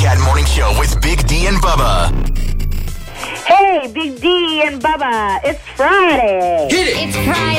Chat Morning Show with Big D and Bubba. Hey, Big D and Bubba, it's Friday. Hit it! It's Friday.